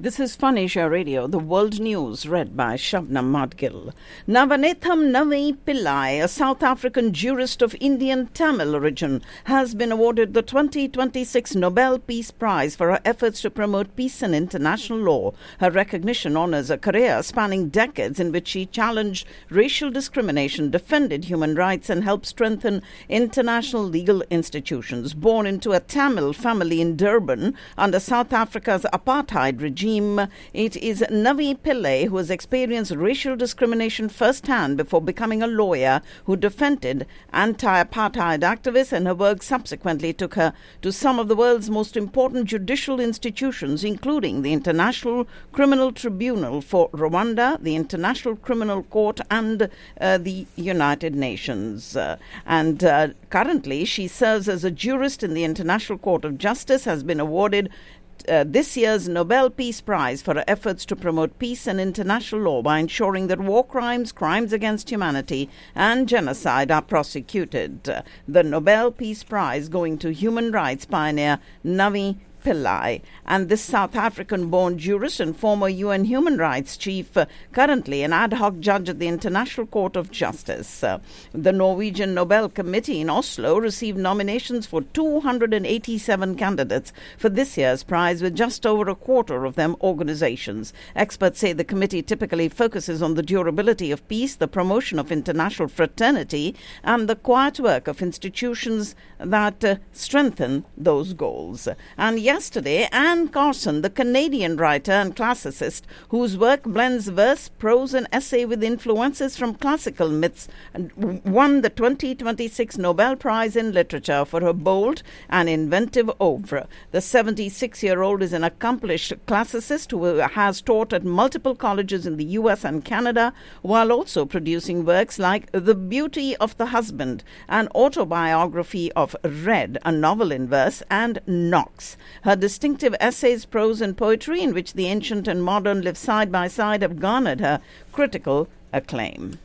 This is Fun Asia Radio, the world news read by Shabnam Madgil. Navanetham Navi Pillai, a South African jurist of Indian Tamil origin, has been awarded the 2026 Nobel Peace Prize for her efforts to promote peace and international law. Her recognition honors a career spanning decades in which she challenged racial discrimination, defended human rights, and helped strengthen international legal institutions. Born into a Tamil family in Durban under South Africa's apartheid regime, it is Navi Pillai who has experienced racial discrimination firsthand before becoming a lawyer who defended anti-apartheid activists, and her work subsequently took her to some of the world's most important judicial institutions, including the International Criminal Tribunal for Rwanda, the International Criminal Court, and the United Nations. Currently, she serves as a jurist in the International Court of Justice, has been awarded this year's Nobel Peace Prize for her efforts to promote peace and international law by ensuring that war crimes, crimes against humanity, and genocide are prosecuted. The Nobel Peace Prize going to human rights pioneer Navi Pillai. And this South African-born jurist and former UN human rights chief, currently an ad hoc judge at the International Court of Justice. The Norwegian Nobel Committee in Oslo received nominations for 287 candidates for this year's prize, with just over a quarter of them organizations. Experts say the committee typically focuses on the durability of peace, the promotion of international fraternity, and the quiet work of institutions that strengthen those goals. And yesterday, Anne Carson, the Canadian writer and classicist whose work blends verse, prose, and essay with influences from classical myths, won the 2026 Nobel Prize in Literature for her bold and inventive oeuvre. The 76-year-old is an accomplished classicist who has taught at multiple colleges in the US and Canada, while also producing works like The Beauty of the Husband, an autobiography of Red, a novel in verse, and Knox. Her distinctive essays, prose, and poetry, in which the ancient and modern live side by side, have garnered her critical acclaim.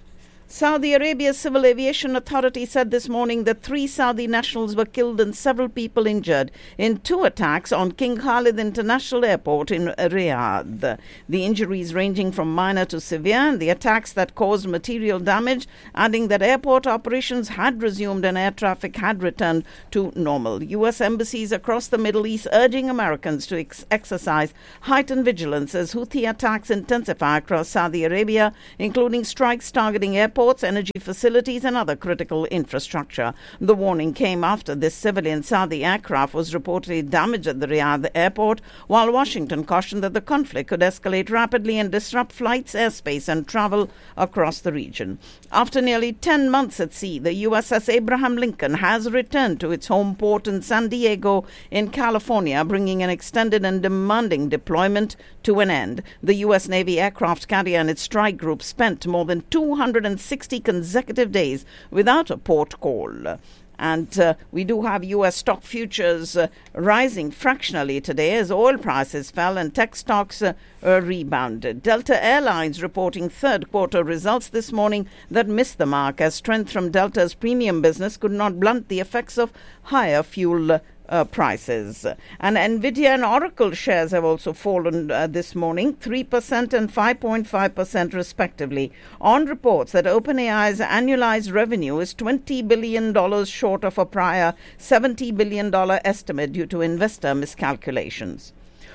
Saudi Arabia's Civil Aviation Authority said this morning that 3 Saudi nationals were killed and several people injured in 2 attacks on King Khalid International Airport in Riyadh. The injuries ranging from minor to severe, and the attacks that caused material damage, adding that airport operations had resumed and air traffic had returned to normal. U.S. embassies across the Middle East urging Americans to exercise heightened vigilance as Houthi attacks intensify across Saudi Arabia, including strikes targeting airports, energy facilities, and other critical infrastructure. The warning came after this civilian Saudi aircraft was reportedly damaged at the Riyadh airport, while Washington cautioned that the conflict could escalate rapidly and disrupt flights, airspace, and travel across the region. After nearly 10 months at sea, the USS Abraham Lincoln has returned to its home port in San Diego in California, bringing an extended and demanding deployment to an end. The U.S. Navy aircraft carrier and its strike group spent more than 260 consecutive days without a port call. And we do have U.S. stock futures rising fractionally today as oil prices fell and tech stocks rebounded. Delta Airlines reporting third quarter results this morning that missed the mark, as strength from Delta's premium business could not blunt the effects of higher fuel prices. And Nvidia and Oracle shares have also fallen this morning, 3% and 5.5% respectively, on reports that OpenAI's annualized revenue is $20 billion short of a prior $70 billion estimate due to investor miscalculations.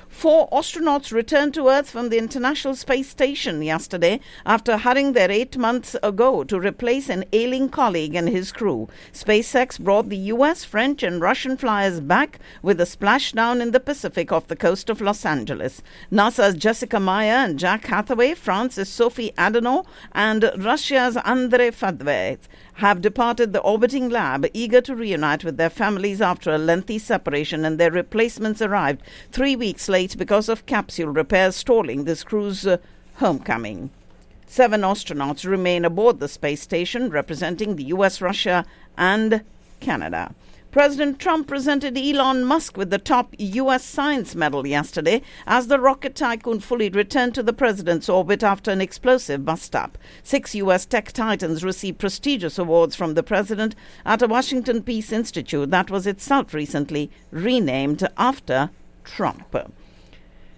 4 astronauts returned to Earth from the International Space Station yesterday after hurrying there 8 months ago to replace an ailing colleague and his crew. SpaceX brought the US, French, and Russian flyers back with a splashdown in the Pacific off the coast of Los Angeles. NASA's Jessica Meyer and Jack Hathaway, France's Sophie Adenau, and Russia's Andrei Fadveev have departed the orbiting lab, eager to reunite with their families after a lengthy separation, and their replacements arrived 3 weeks late because of capsule repairs stalling this crew's homecoming. 7 astronauts remain aboard the space station, representing the US, Russia, and Canada. President Trump presented Elon Musk with the top U.S. Science Medal yesterday as the rocket tycoon fully returned to the president's orbit after an explosive bust-up. 6 U.S. tech titans received prestigious awards from the president at a Washington Peace Institute that was itself recently renamed after Trump.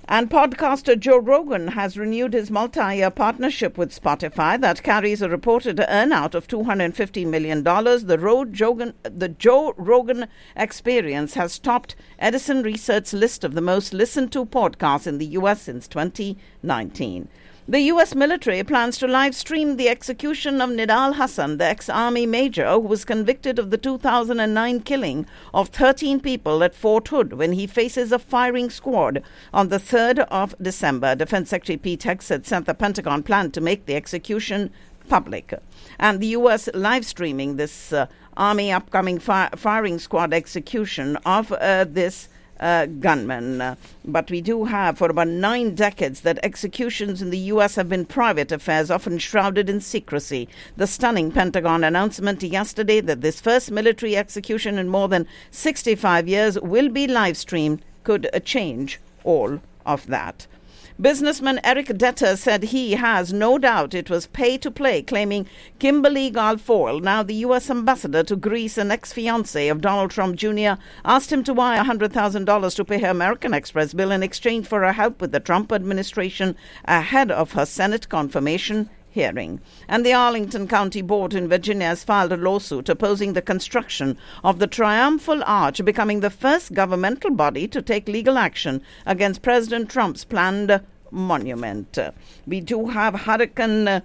And podcaster Joe Rogan has renewed his multi-year partnership with Spotify that carries a reported earnout of $250 million. The Joe Rogan Experience has topped Edison Research's list of the most listened to podcasts in the U.S. since 2019. The U.S. military plans to live stream the execution of Nidal Hasan, the ex-army major who was convicted of the 2009 killing of 13 people at Fort Hood when he faces a firing squad on the 3rd of December. Defense Secretary Pete Hegseth said the Pentagon planned to make the execution public. And the U.S. live streaming this Army upcoming firing squad execution of this gunmen. But we do have for about 9 decades that executions in the U.S. have been private affairs, often shrouded in secrecy. The stunning Pentagon announcement yesterday that this first military execution in more than 65 years will be live streamed could change all of that. Businessman Eric Detter said he has no doubt it was pay to play, claiming Kimberly Guilfoyle, now the U.S. ambassador to Greece and ex-fiancée of Donald Trump Jr., asked him to wire $100,000 to pay her American Express bill in exchange for her help with the Trump administration ahead of her Senate confirmation hearing. And the Arlington County Board in Virginia has filed a lawsuit opposing the construction of the Triumphal Arch, becoming the first governmental body to take legal action against President Trump's planned monument. We do have Hurricane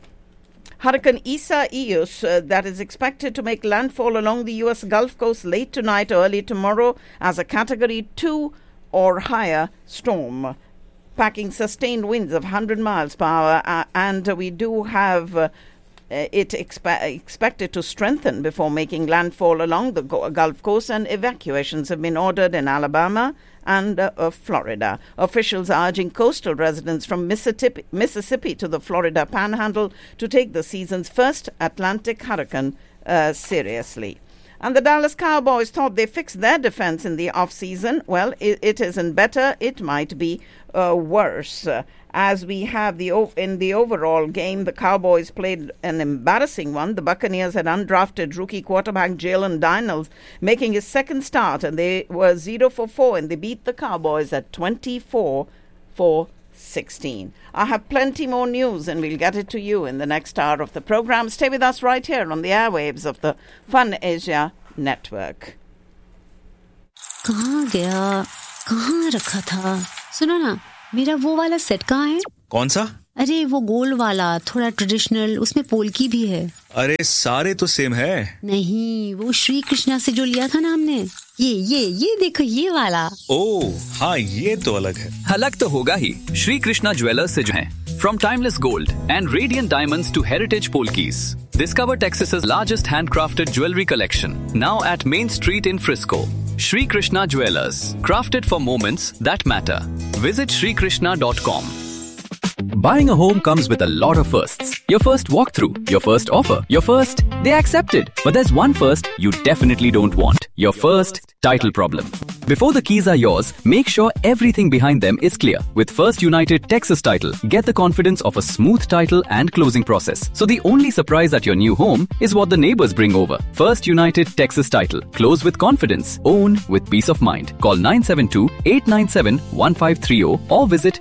Isaias that is expected to make landfall along the U.S. Gulf Coast late tonight or early tomorrow as a Category 2 or higher storm, packing sustained winds of 100 miles per hour, and we do have it expected to strengthen before making landfall along the Gulf Coast, and evacuations have been ordered in Alabama and Florida. Officials are urging coastal residents from Mississippi to the Florida Panhandle to take the season's first Atlantic hurricane seriously. And the Dallas Cowboys thought they fixed their defense in the off-season. Well, it isn't better. It might be worse. As we have in the overall game, the Cowboys played an embarrassing one. The Buccaneers had undrafted rookie quarterback Jalen Daniels making his second start, and they were 0-4, and they beat the Cowboys at 24-16. I have plenty more news, and we'll get it to you in the next hour of the program. Stay with us right here on the airwaves of the Fun Asia Network. कहाँ गया? कहाँ रखा था? सुनो ना, मेरा वो वाला सेट कहाँ है? कौन सा? अरे वो गोल वाला, थोड़ा ट्रेडिशनल, उसमें पोल्की भी है। अरे सारे तो सेम है। नहीं, वो श्री कृष्णा से जो लिया था ना हमने, ये देखो ये वाला। ओह हाँ, ये तो अलग है। अलग तो होगा ही, श्री कृष्णा ज्वेलर्स से जो है। From timeless gold and radiant diamonds to heritage polkis, discover Texas's largest handcrafted jewelry collection, now at Main Street in Frisco. Shri Krishna Jewelers, crafted for moments that matter. Visit shrikrishna.com. Buying a home comes with a lot of firsts. Your first walkthrough, your first offer, your first, they accepted. But there's one first you definitely don't want. Your first title problem. Before the keys are yours, make sure everything behind them is clear. With First United Texas Title, get the confidence of a smooth title and closing process. So the only surprise at your new home is what the neighbors bring over. First United Texas Title. Close with confidence. Own with peace of mind. Call 972-897-1530 or visit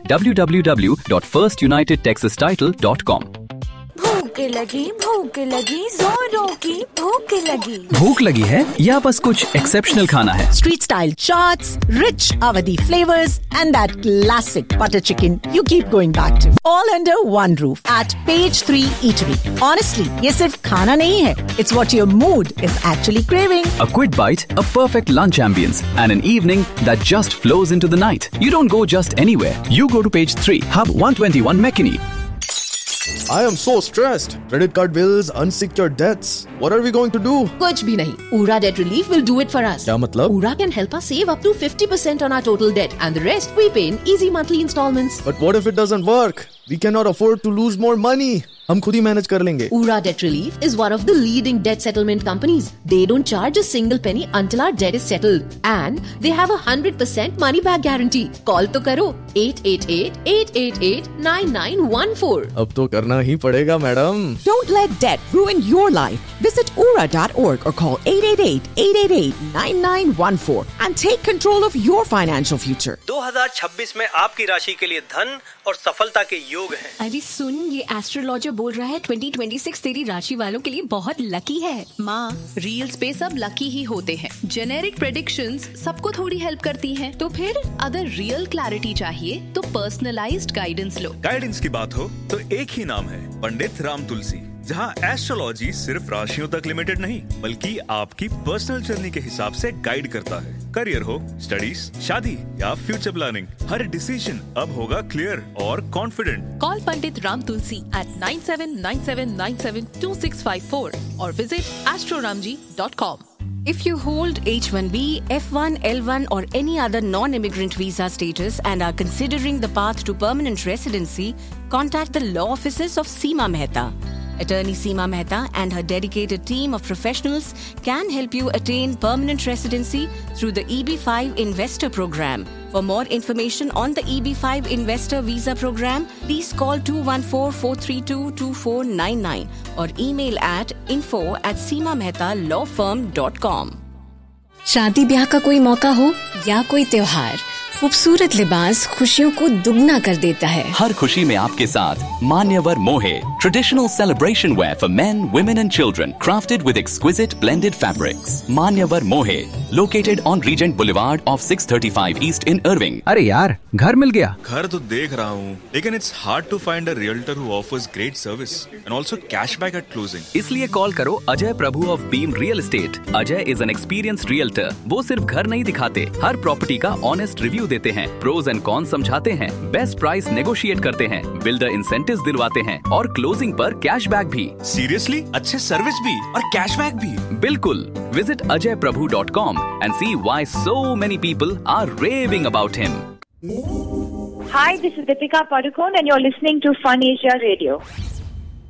www.firstunitedtexastitle.com. भूख लगी जोरों की भूख लगी। भूख लगी है या बस कुछ एक्सेप्शनल खाना है? Street style chaats, rich Awadhi flavors and that classic butter chicken you keep going back to. All under one roof at Page 3 Eatery. Honestly, ये सिर्फ खाना नहीं है. It's what your mood is actually craving. A quick bite, a perfect lunch ambience, and an evening that just flows into the night. You don't go just anywhere. You go to Page 3, Hub 121 McKinney. I am so stressed. Credit card bills, unsecured debts. What are we going to do? कुछ भी नहीं. Ura Debt Relief will do it for us. क्या मतलब? Ura can help us save up to 50% on our total debt and the rest we pay in easy monthly installments. But what if it doesn't work? We cannot afford to lose more money. हम खुद ही manage कर लेंगे. Ura Debt Relief is one of the leading debt settlement companies. They don't charge a single penny until our debt is settled. And they have a 100% money back guarantee. Call तो करो 888-888-9914. अब तो करना ही पड़ेगा madam. Don't let debt ruin your life. Visit ura.org or call 888-888-9914 and take control of your financial future. 2026 में आपकी राशि के लिए धन और सफलता के योग हैं. अरे सुन, ये एस्ट्रोलॉजर बोल रहा है 2026 तेरी राशि वालों के लिए बहुत लकी है. माँ, रील्स पे सब लकी ही होते हैं. जेनेरिक प्रेडिक्शंस सबको थोड़ी हेल्प करती हैं. तो फिर अगर रियल क्लैरिटी चाहिए तो पर्सनलाइज्ड गाइडेंस लो. गाइडेंस की बात हो तो एक ही नाम है, पंडित राम तुलसी, जहां एस्ट्रोलॉजी सिर्फ राशियों तक लिमिटेड नहीं बल्कि आपकी पर्सनल जर्नी के हिसाब से गाइड करता है. करियर हो, स्टडीज, शादी या फ्यूचर प्लानिंग, हर डिसीजन अब होगा क्लियर और confident. Call Pandit Ram Tulsi at 9797972654 or visit astroramji.com. If you hold H-1B, F-1, L-1 or any other non-immigrant visa status and are considering the path to permanent residency, contact the law offices of Seema Mehta. Attorney Seema Mehta and her dedicated team of professionals can help you attain permanent residency through the EB-5 Investor Program. For more information on the EB-5 Investor Visa Program, please call 214-432-2499 or email at info@seemamehdalawfirm.com. शादी ब्याह का कोई मौका हो या कोई त्योहार, खूबसूरत लिबास खुशियों को दुगना कर देता है. हर खुशी में आपके साथ मान्यवर मोहे, traditional celebration where for main, women and children, crafted with exquisite blended fabrics. मान्यवर मोहे, located on Regent Boulevard off 635 East in Irving. अरे यार, घर मिल गया. घर तो देख रहा हूँ, लेकिन it's hard to find a realtor who offers great service and also cashback at closing. इसलिए कॉल करो अजय प्रभु of beam real estate. Ajay is an experienced realtor. वो सिर्फ घर नहीं दिखाते, हर प्रॉपर्टी का ऑनेस्ट रिव्यू देते हैं, प्रोज एंड कॉन्स समझाते हैं, बेस्ट प्राइस नेगोशिएट करते हैं, बिल्डर इंसेंटिव्स दिलवाते हैं और क्लोजिंग पर कैशबैक भी. सीरियसली, अच्छे सर्विस भी और कैशबैक भी. बिल्कुल. Visit ajayprabhu.com and see why so many people are raving about him. Hi, this is Deepika Padukone and you're listening to Fun Asia Radio.